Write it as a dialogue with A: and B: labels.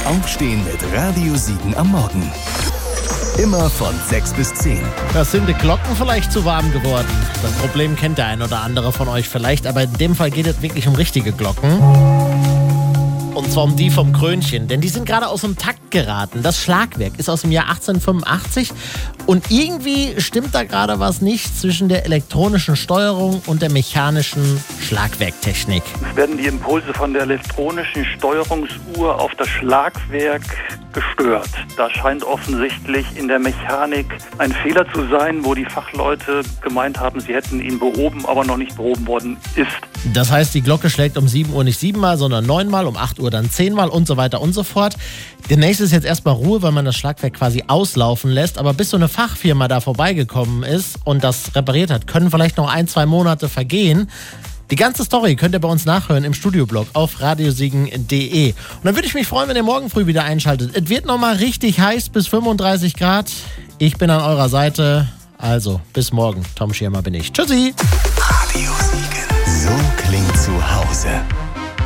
A: Aufstehen mit Radio Siegen am Morgen. Immer von 6 bis 10.
B: Da sind die Glocken vielleicht zu warm geworden. Das Problem kennt der ein oder andere von euch vielleicht, aber in dem Fall geht es wirklich um richtige Glocken. Und zwar um die vom Krönchen, denn die sind gerade aus dem Takt geraten. Das Schlagwerk ist aus dem Jahr 1885 und irgendwie stimmt da gerade was nicht zwischen der elektronischen Steuerung und der mechanischen Schlagwerktechnik.
C: Es werden die Impulse von der elektronischen Steuerungsuhr auf das Schlagwerk gestört. Da scheint offensichtlich in der Mechanik ein Fehler zu sein, wo die Fachleute gemeint haben, sie hätten ihn behoben, aber noch nicht behoben worden ist.
B: Das heißt, die Glocke schlägt um 7 Uhr nicht 7-mal, sondern 9-mal, um 8 Uhr dann 10-mal und so weiter und so fort. Demnächst ist jetzt erstmal Ruhe, weil man das Schlagwerk quasi auslaufen lässt. Aber bis so eine Fachfirma da vorbeigekommen ist und das repariert hat, können vielleicht noch 1-2 Monate vergehen. Die ganze Story könnt ihr bei uns nachhören im Studioblog auf radiosiegen.de. Und dann würde ich mich freuen, wenn ihr morgen früh wieder einschaltet. Es wird nochmal richtig heiß bis 35 Grad. Ich bin an eurer Seite. Also, bis morgen. Tom Schirmer bin ich. Tschüssi.
A: Radio Siegen. So klingt zu Hause.